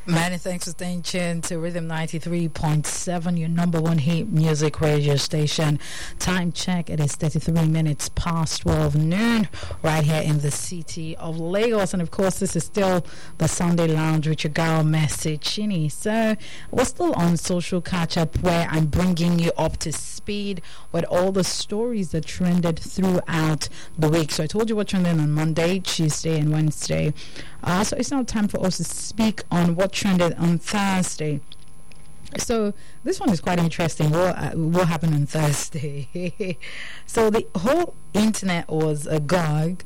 Many thanks for staying tuned to Rhythm 93.7, your number one hit music radio station. Time check, it is 33 minutes past 12 noon right here in the city of Lagos. And of course, this is still the Sunday Lounge with your girl, Mercy Chini. So we're still on social catch-up where I'm bringing you up to speed with all the stories that trended throughout the week. So I told you what trended on Monday, Tuesday, and Wednesday. So it's now time for us to speak on what trended on Thursday. So this one is quite interesting. What happened on Thursday? So the whole internet was agog,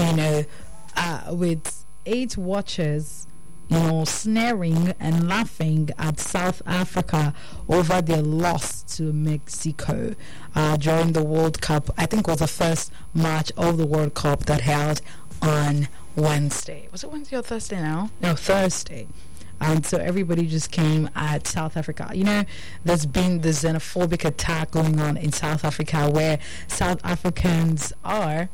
with 8 watchers, sneering and laughing at South Africa over their loss to Mexico during the World Cup. I think it was the first match of the World Cup that held on Wednesday. Was it Wednesday or Thursday now? No, Thursday. And so everybody just came at South Africa. There's been the xenophobic attack going on in South Africa where South Africans are,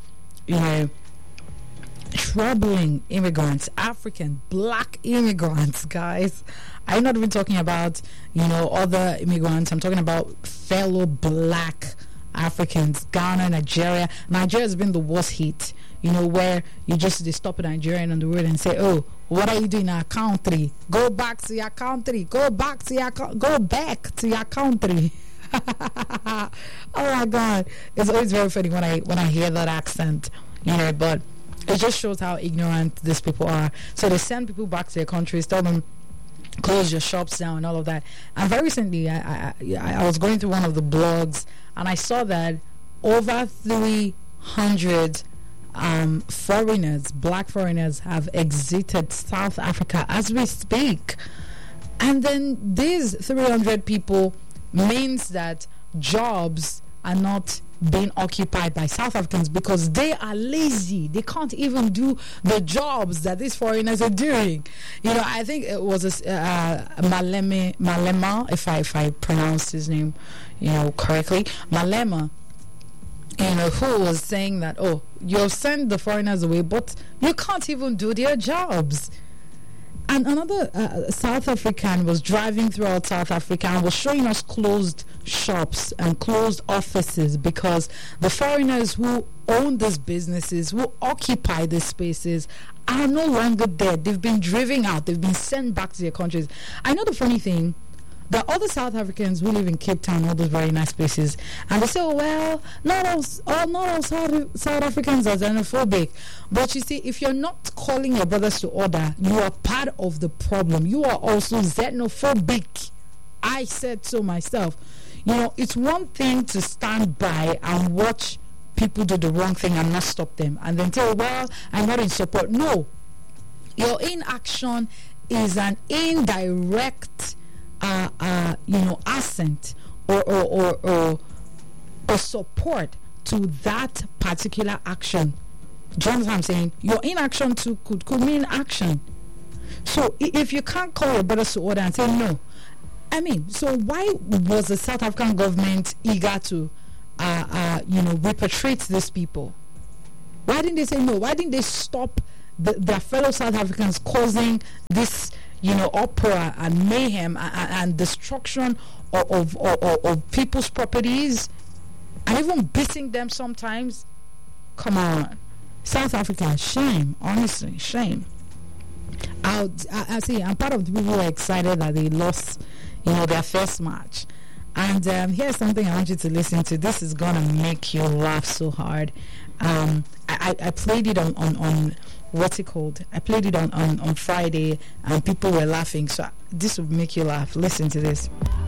troubling immigrants, African, black immigrants, guys. I'm not even talking about, other immigrants. I'm talking about fellow black Africans, Ghana, Nigeria. Nigeria has been the worst hit. Where they stop a Nigerian on the road and say, "Oh, what are you doing in our country? Go back to your country. Go back to your country." Oh my God, it's always very funny when I hear that accent, But it just shows how ignorant these people are. So they send people back to their countries, tell them close your shops down and all of that. And very recently, I was going through one of the blogs and I saw that over 300 foreigners, black foreigners, have exited South Africa as we speak. And then these 300 people means that jobs are not being occupied by South Africans because they are lazy. They can't even do the jobs that these foreigners are doing. I think it was Malema, if I pronounced his name, correctly, Malema. Who was saying that, you'll send the foreigners away, but you can't even do their jobs. And another South African was driving throughout South Africa and was showing us closed shops and closed offices because the foreigners who own these businesses, who occupy these spaces, are no longer there. They've been driven out. They've been sent back to their countries. I know the funny thing, the other South Africans who live in Cape Town, all those very nice places, and they say, not all South Africans are xenophobic. But you see, if you're not calling your brothers to order, you are part of the problem. You are also xenophobic. I said so myself. It's one thing to stand by and watch people do the wrong thing and not stop them, and then say, I'm not in support. No, your inaction is an indirect assent or support to that particular action. Do you understand what I'm saying? Your inaction too could mean action. So if you can't call your brothers to order and say no, so why was the South African government eager to repatriate these people? Why didn't they say no? Why didn't they stop their fellow South Africans causing this uproar and mayhem and destruction of people's properties and even beating them sometimes? Come on, South Africa, shame, honestly, shame. I see, I'm part of the people who are excited that they lost, their first match. And here's something I want you to listen to. This is gonna make you laugh so hard. I played it on what's it called? I played it on Friday and people were laughing. So this will make you laugh. Listen to this.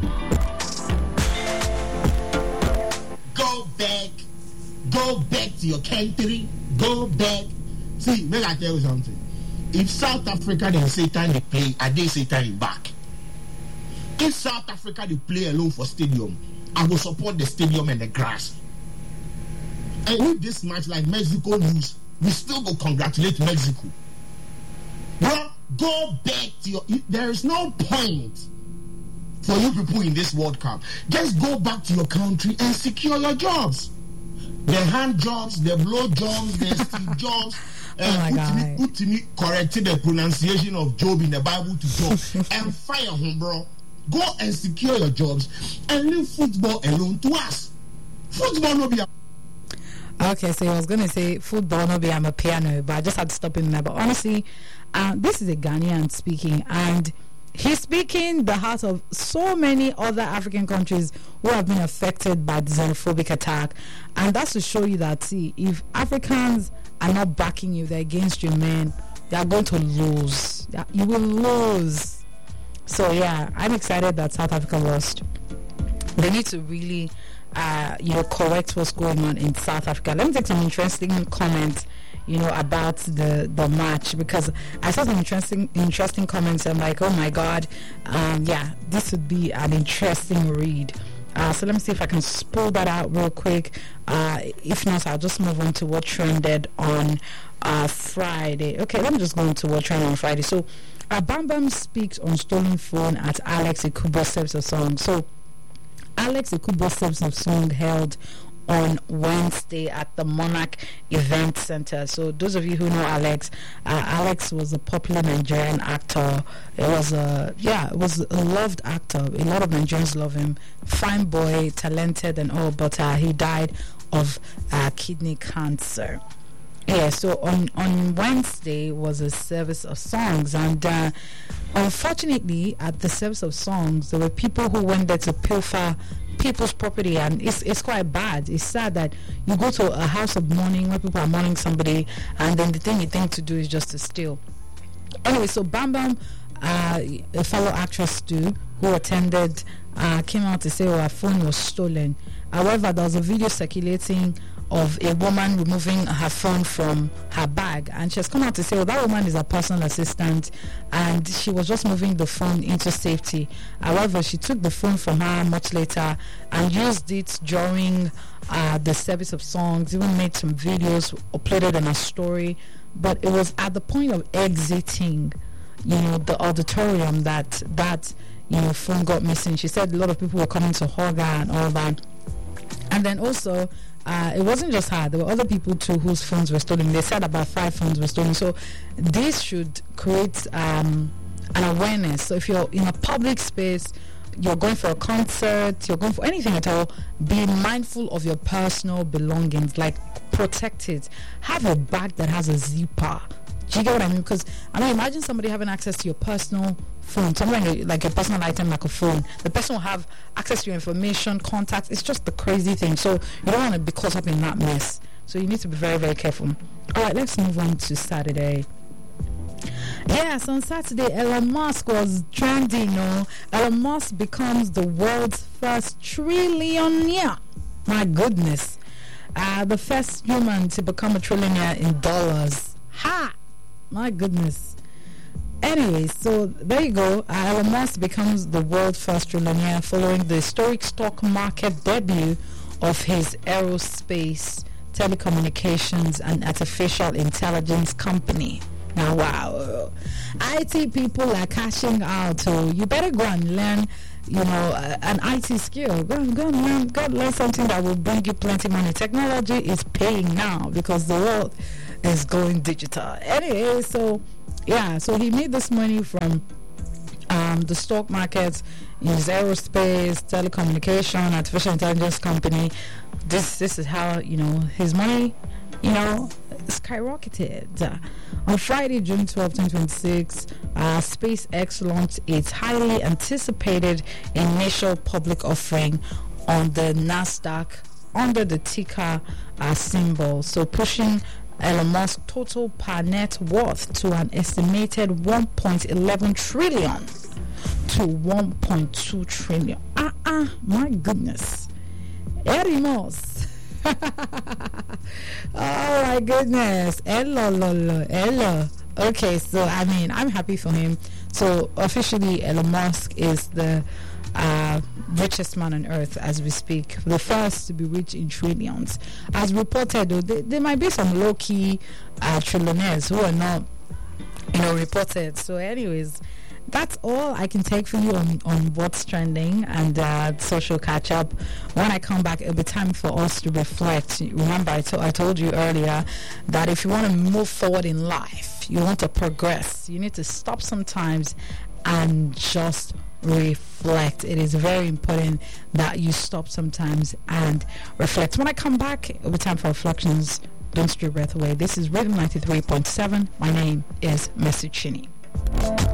Go back to your country. Go back. See, may I tell you something? If South Africa and Satan they play, I did Satan back. If South Africa they play alone for stadium, I will support the stadium and the grass. And if this match like Mexico lose, we still go congratulate Mexico. Well, go back to your. There is no point for you people in this World Cup. Just go back to your country and secure your jobs. The hand jobs, the blow jobs, the steel jobs. my God. Put me corrected the pronunciation of Job in the Bible to Job and fire home, bro. Go and secure your jobs and leave football alone to us. Football no be a... Okay, so I was going to say football no be I'm a piano, but I just had to stop him there. But honestly, this is a Ghanaian speaking, and he's speaking the heart of so many other African countries who have been affected by the xenophobic attack. And that's to show you that, see, if Africans are not backing you, they're against you, man, they are going to lose. You will lose. So, yeah, I'm excited that South Africa lost. They need to really, correct what's going on in South Africa. Let me take some interesting comments, about the match, because I saw some interesting comments. I'm like, oh my God, this would be an interesting read. So let me see if I can pull that out real quick. If not, I'll just move on to what trended on Friday. Okay, let me just go into what trended on Friday. So, Bam Bam speaks on stolen phone at Alex Ekubo's Service of Song. So, Alex Ekubo's Service of Song held on Wednesday at the Monarch Event Center. So those of you who know Alex, Alex was a popular Nigerian actor. It was a loved actor. A lot of Nigerians love him. Fine boy, talented and all, but he died of kidney cancer. Yeah, so on Wednesday was a service of songs, and unfortunately at the service of songs there were people who went there to pilfer people's property, and it's quite bad. It's sad that you go to a house of mourning where people are mourning somebody, and then the thing you think to do is just to steal. Anyway, so Bam Bam, a fellow actress too, who attended, came out to say her phone was stolen. However, there was a video circulating of a woman removing her phone from her bag, and she has come out to say, that woman is a personal assistant and she was just moving the phone into safety. However, she took the phone from her much later and used it during the service of songs, even made some videos, uploaded on her story. But it was at the point of exiting the auditorium that phone got missing. She said a lot of people were coming to hug her and all that. And then also, it wasn't just her. There were other people too whose phones were stolen. They said about 5 phones were stolen. So this should create an awareness. So if you're in a public space, you're going for a concert, you're going for anything at all, be mindful of your personal belongings. Like, protect it. Have a bag that has a zipper. Do you get what I mean? Because imagine somebody having access to your personal phone, something like a personal item like a phone. The person will have access to your information, contacts. It's just the crazy thing. So you don't want to be caught up in that mess. So you need to be very, very careful. All right, let's move on to Saturday. Yes, on Saturday, Elon Musk was trending. Elon Musk becomes the world's first trillionaire. My goodness. The first human to become a trillionaire in dollars. Ha! My goodness. Anyway, so there you go. Elon Musk becomes the world's first trillionaire following the historic stock market debut of his aerospace, telecommunications, and artificial intelligence company. Now, wow. IT people are cashing out. So you better go and learn, an IT skill. Go and learn something that will bring you plenty money. Technology is paying now because the world is going digital. Anyway, so he made this money from the stock market, his aerospace, telecommunication, artificial intelligence company. This is how his money skyrocketed. On Friday, June 12, 2026, SpaceX launched its highly anticipated initial public offering on the NASDAQ under the ticker symbol, so pushing Elon Musk's total per net worth to an estimated 1.11 trillion to 1.2 trillion. My goodness. Erimos. Oh my goodness. Hello. Okay, so I'm happy for him. So officially Elon Musk is the richest man on earth as we speak, the first to be rich in trillions. As reported, though, there might be some low-key trillionaires who are not reported. So anyways, that's all I can take for you on what's trending and social catch up. When I come back, it'll be time for us to reflect. Remember, I told you earlier that if you want to move forward in life, you want to progress, you need to stop sometimes and just reflect. It is very important that you stop sometimes and reflect. When I come back, it'll be time for reflections. Don't steal your breath away. This is Rhythm 93.7. My name is Messi Chini.